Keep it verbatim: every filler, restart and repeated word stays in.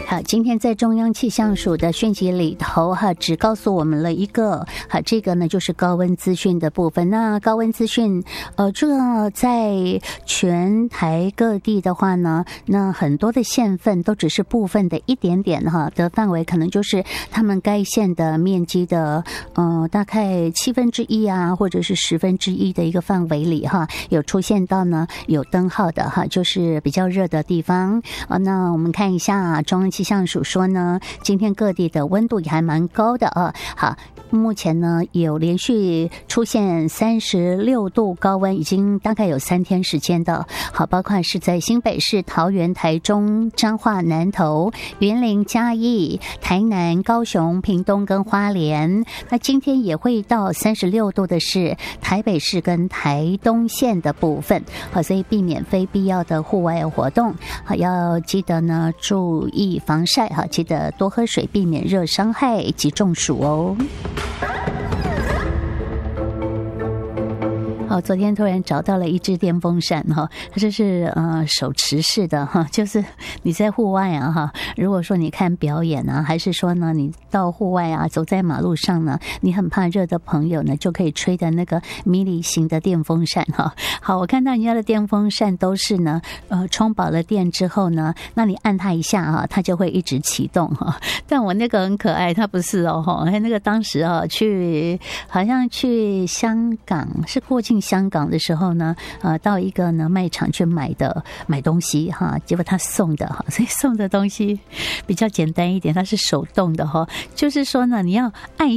好，今天在中央气象署的讯息里头哈，只告诉我们了一个，好，这个呢就是高温资讯的部分。那高温资讯，呃，这在全台各地的话呢，那很多的县份都只是部分的一点点哈的范围，可能就是他们该县的面积的，呃，大概七分之一啊，或者是十分之一的一个范围里哈，有出现到呢有灯号的哈，就是比较热的地方啊。那我们看一下中央气象署说呢，今天各地的温度也还蛮高的啊。好，目前呢有连续出现三十六度高温，已经大概有三天时间的。好，包括是在新北市、桃园、台中、彰化、南投、云林、嘉义、台南、高雄、屏东跟花莲。那今天也会到三十六度的是台北市跟台东县的部分。好，所以避免非必要的户外活动。好，要记得呢注意防晒，好，记得多喝水，避免热伤害及中暑哦。好，昨天突然找到了一只电风扇哈，它就是呃手持式的哈，就是你在户外啊哈，如果说你看表演啊，还是说呢你到户外啊，走在马路上呢，你很怕热的朋友呢，就可以吹的那个迷你型的电风扇哈。好，我看到人家的电风扇都是呢呃充饱了电之后呢，那你按它一下啊，它就会一直启动哈。但我那个很可爱，它不是哦哈，那个当时啊去好像去香港是过境香港的时候呢，呃，到一个呢卖场去买的买东西哈，结果他送的哈，所以送的东西比较简单一点，它是手动的哈，就是说呢，你要按